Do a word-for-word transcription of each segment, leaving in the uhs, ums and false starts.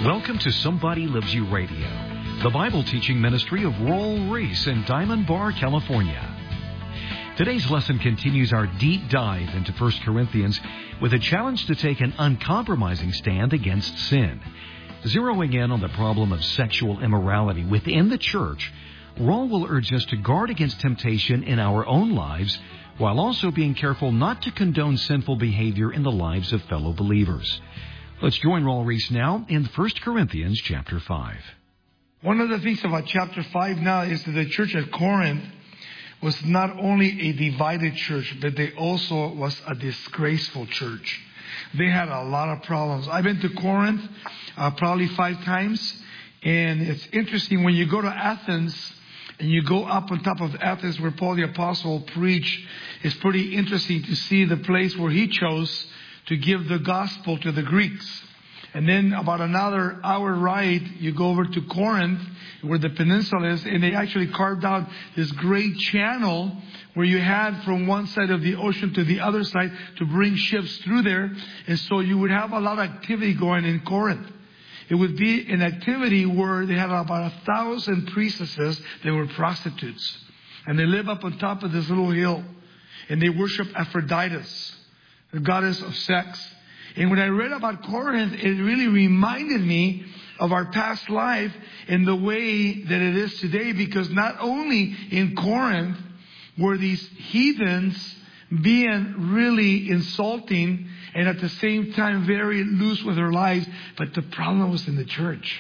Welcome to Somebody Loves You Radio, the Bible teaching ministry of Roel Reese in Diamond Bar, California. Today's lesson continues our deep dive into First Corinthians with a challenge to take an uncompromising stand against sin. Zeroing in on the problem of sexual immorality within the church, Roel will urge us to guard against temptation in our own lives while also being careful not to condone sinful behavior in the lives of fellow believers. Let's join Roel Reese now in First Corinthians chapter five. One of the things about chapter five now is that the church at Corinth was not only a divided church, but they also was a disgraceful church. They had a lot of problems. I've been to Corinth uh, probably five times, and it's interesting when you go to Athens and you go up on top of Athens where Paul the Apostle preached. It's pretty interesting to see the place where he chose to give the gospel to the Greeks. And then about another hour ride, you go over to Corinth, where the peninsula is, and they actually carved out this great channel where you had from one side of the ocean to the other side to bring ships through there. And so you would have a lot of activity going in Corinth. It would be an activity where they had about a thousand priestesses that were prostitutes. And they live up on top of this little hill. And they worship Aphrodite, the goddess of sex. And when I read about Corinth, it really reminded me of our past life in the way that it is today. Because not only in Corinth were these heathens being really insulting and at the same time very loose with their lives, but the problem was in the church.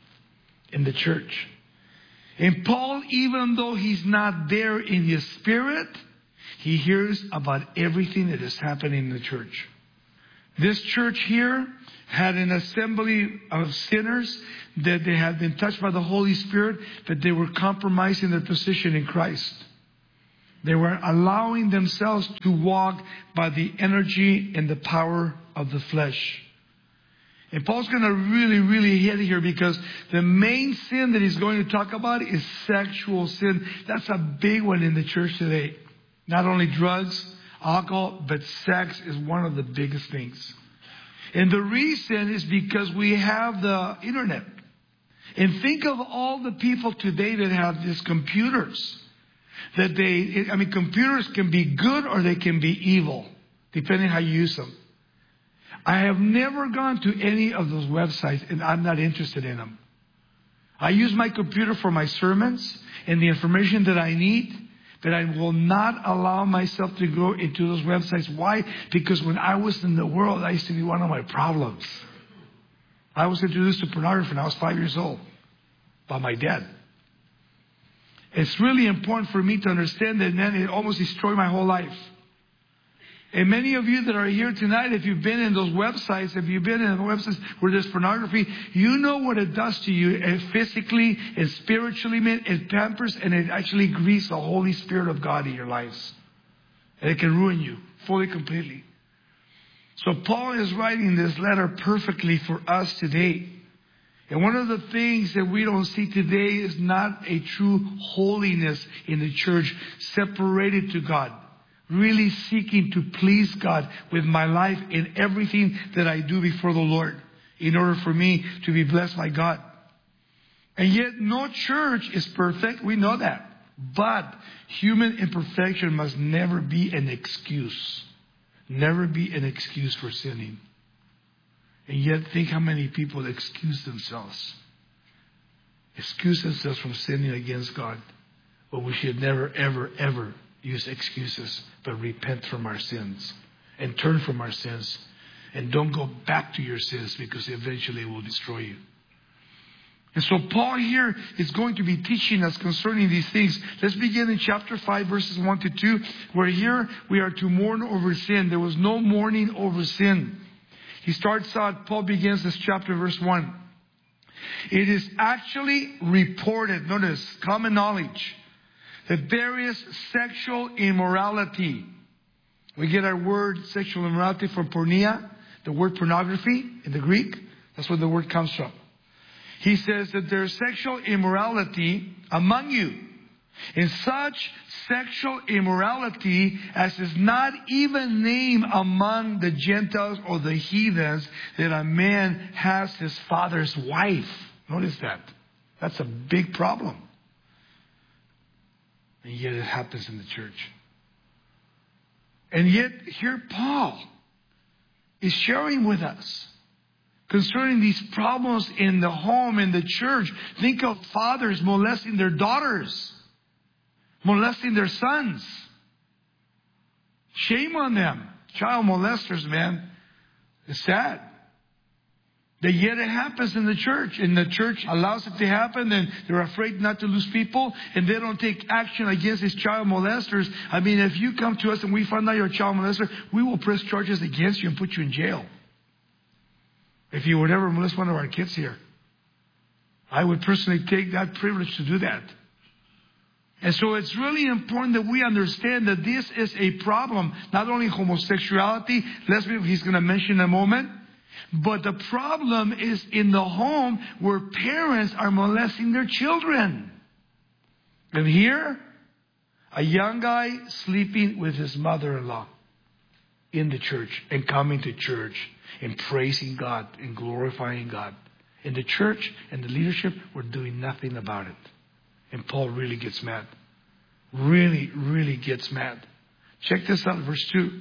In the church. And Paul, even though he's not there in his spirit, he hears about everything that is happening in the church. This church here had an assembly of sinners that they had been touched by the Holy Spirit, but they were compromising their position in Christ. They were allowing themselves to walk by the energy and the power of the flesh. And Paul's going to really, really hit here because the main sin that he's going to talk about is sexual sin. That's a big one in the church today. Not only drugs, alcohol, but sex is one of the biggest things. And the reason is because we have the internet. And think of all the people today that have these computers. That they, I mean, computers can be good or they can be evil, depending how you use them. I have never gone to any of those websites, and I'm not interested in them. I use my computer for my sermons and the information that I need. But I will not allow myself to go into those websites. Why? Because when I was in the world, I used to be one of my problems. I was introduced to pornography when I was five years old by my dad. It's really important for me to understand that, man, it almost destroyed my whole life. And many of you that are here tonight, if you've been in those websites, if you've been in websites where there's pornography, you know what it does to you physically and spiritually. Man, it pampers and it actually grieves the Holy Spirit of God in your lives. And it can ruin you fully, completely. So Paul is writing this letter perfectly for us today. And one of the things that we don't see today is not a true holiness in the church, separated to God. Really seeking to please God with my life in everything that I do before the Lord in order for me to be blessed by God. And yet no church is perfect. We know that. But human imperfection must never be an excuse. Never be an excuse for sinning. And yet think how many people excuse themselves. Excuse themselves from sinning against God. But we should never, ever, ever use excuses, but repent from our sins and turn from our sins and don't go back to your sins because eventually it will destroy you. And so Paul here is going to be teaching us concerning these things. Let's begin in chapter five, verses one to two, where here we are to mourn over sin. There was no mourning over sin. He starts out, Paul begins this chapter, verse one. It is actually reported, notice, common knowledge, that there is sexual immorality. We get our word sexual immorality from porneia, the word pornography in the Greek. That's where the word comes from. He says that there's sexual immorality among you. In such sexual immorality as is not even named among the Gentiles or the heathens, that a man has his father's wife. Notice that. That's a big problem. And yet it happens in the church. And yet here Paul is sharing with us concerning these problems in the home, in the church. Think of fathers molesting their daughters, molesting their sons. Shame on them. Child molesters, man. It's sad. That yet it happens in the church. And the church allows it to happen, and they're afraid not to lose people, and they don't take action against these child molesters. I mean, if you come to us and we find out you're a child molester, we will press charges against you and put you in jail. If you would ever molest one of our kids here, I would personally take that privilege to do that. And so it's really important that we understand that this is a problem. Not only homosexuality, lesbian, he's going to mention in a moment. But the problem is in the home where parents are molesting their children. And here, a young guy sleeping with his mother-in-law in the church and coming to church and praising God and glorifying God. In the church and the leadership were doing nothing about it. And Paul really gets mad. Really, really gets mad. Check this out, verse two.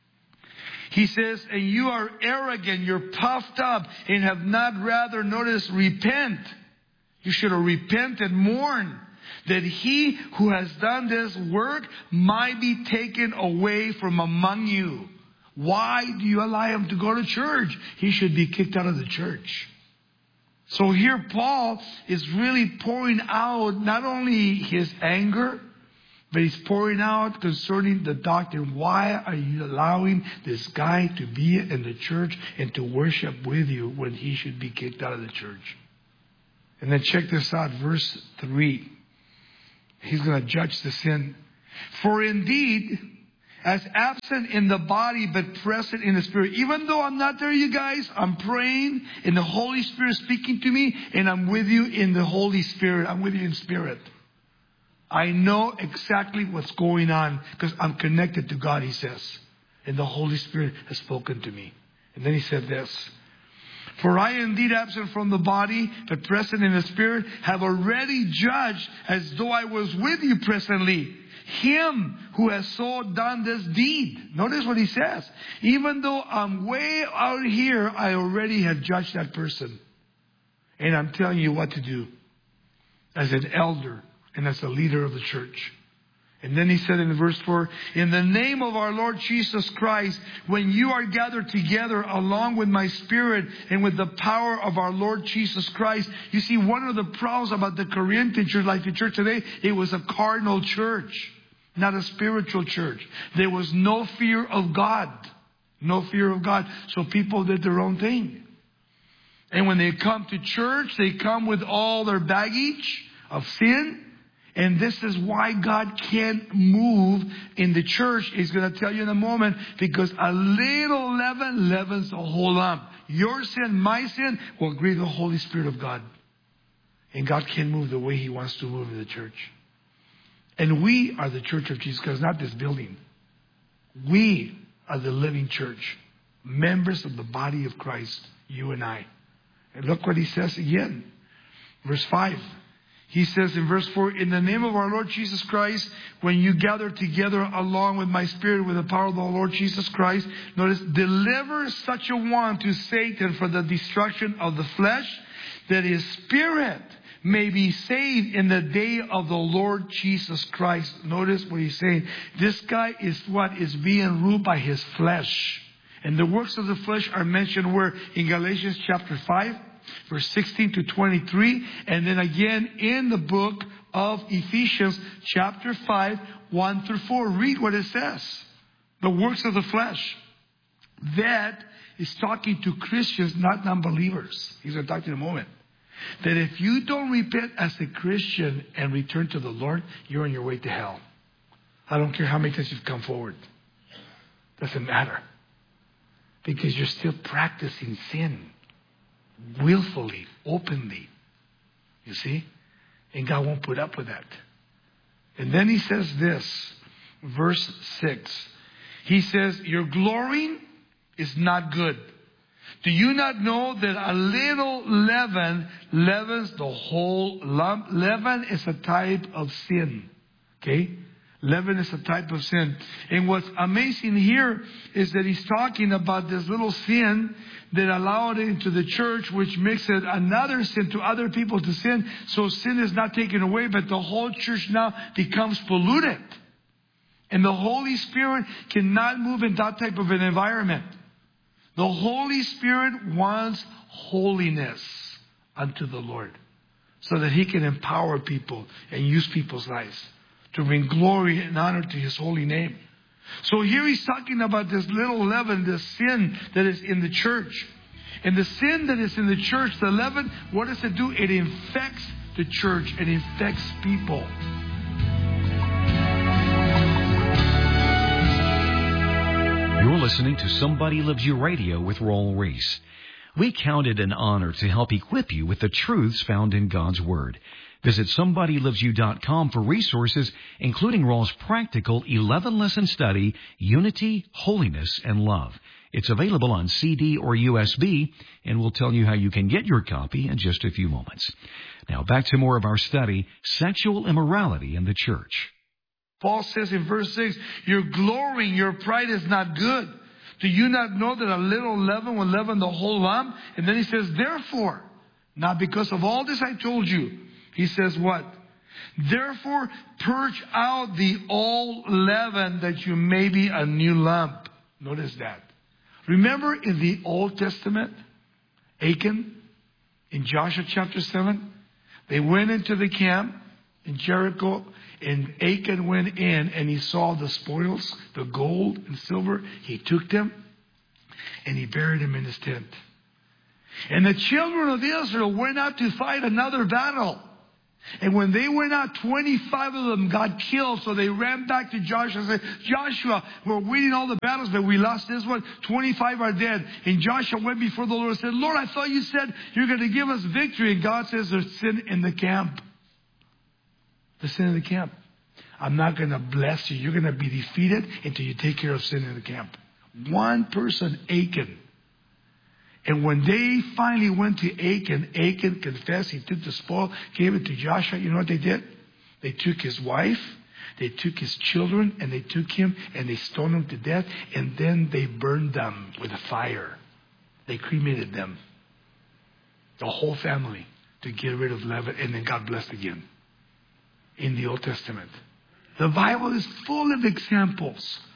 He says, and you are arrogant, you're puffed up, and have not rather, notice, repent. You should have repented, mourn, that he who has done this work might be taken away from among you. Why do you allow him to go to church? He should be kicked out of the church. So here Paul is really pouring out not only his anger, but he's pouring out concerning the doctrine. Why are you allowing this guy to be in the church and to worship with you when he should be kicked out of the church? And then check this out, verse three. He's going to judge the sin. For indeed, as absent in the body but present in the spirit. Even though I'm not there, you guys, I'm praying and the Holy Spirit speaking to me, and I'm with you in the Holy Spirit. I'm with you in spirit. I know exactly what's going on because I'm connected to God, he says. And the Holy Spirit has spoken to me. And then he said this. For I indeed absent from the body, but present in the spirit, have already judged as though I was with you presently, him who has so done this deed. Notice what he says. Even though I'm way out here, I already have judged that person. And I'm telling you what to do as an elder and as a leader of the church. And then he said in verse four, in the name of our Lord Jesus Christ, when you are gathered together along with my spirit and with the power of our Lord Jesus Christ. You see, one of the problems about the Corinthian church, like the church today, it was a carnal church, not a spiritual church. There was no fear of God. No fear of God. So people did their own thing. And when they come to church, they come with all their baggage of sin. And this is why God can't move in the church. He's going to tell you in a moment. Because a little leaven leavens the whole lump. Your sin, my sin, will grieve the Holy Spirit of God. And God can't move the way He wants to move in the church. And we are the church of Jesus Christ, not this building. We are the living church. Members of the body of Christ, you and I. And look what He says again. Verse five. He says in verse four, in the name of our Lord Jesus Christ, when you gather together along with my spirit, with the power of the Lord Jesus Christ, notice, deliver such a one to Satan for the destruction of the flesh, that his spirit may be saved in the day of the Lord Jesus Christ. Notice what he's saying. This guy is what is being ruled by his flesh. And the works of the flesh are mentioned where? In Galatians chapter five. Verse sixteen to twenty-three, and then again in the book of Ephesians chapter five, one through four. Read what it says. The works of the flesh. That is talking to Christians, not non-believers. He's going to talk to you in a moment. That if you don't repent as a Christian and return to the Lord, you're on your way to hell. I don't care how many times you've come forward. Doesn't matter. Because you're still practicing sin. Willfully, openly. You see? And God won't put up with that. And then he says this, verse six. He says, your glorying is not good. Do you not know that a little leaven leavens the whole lump? Leaven is a type of sin. Okay? Leaven is a type of sin. And what's amazing here is that he's talking about this little sin that allowed it into the church, which makes it another sin to other people to sin. So sin is not taken away, but the whole church now becomes polluted. And the Holy Spirit cannot move in that type of an environment. The Holy Spirit wants holiness unto the Lord, so that He can empower people and use people's lives to bring glory and honor to His holy name. So here he's talking about this little leaven, this sin that is in the church. And the sin that is in the church, the leaven, what does it do? It infects the church. It infects people. You're listening to Somebody Loves You Radio with Raul Ries. We count it an honor to help equip you with the truths found in God's Word. Visit somebody loves you dot com for resources, including Raul's practical eleven-lesson study, Unity, Holiness, and Love. It's available on C D or U S B, and we'll tell you how you can get your copy in just a few moments. Now, back to more of our study, Sexual Immorality in the Church. Paul says in verse six, your glorying, your pride is not good. Do you not know that a little leaven will leaven the whole lump? And then he says, therefore, not because of all this I told you. He says what? Therefore, purge out the old leaven that you may be a new lump. Notice that. Remember in the Old Testament, Achan, in Joshua chapter seven, they went into the camp in Jericho, and Achan went in and he saw the spoils, the gold and silver. He took them and he buried them in his tent. And the children of Israel went out to fight another battle. And when they went out, twenty-five of them got killed. So they ran back to Joshua and said, Joshua, we're winning all the battles, but we lost this one. twenty-five are dead. And Joshua went before the Lord and said, Lord, I thought you said you're going to give us victory. And God says there's sin in the camp. The sin in the camp. I'm not going to bless you. You're going to be defeated until you take care of sin in the camp. One person, Achan. And when they finally went to Achan, Achan confessed. He took the spoil, gave it to Joshua. You know what they did? They took his wife, they took his children, and they took him and they stoned him to death. And then they burned them with a fire. They cremated them. The whole family, to get rid of leaven. And then God blessed again. In the Old Testament. The Bible is full of examples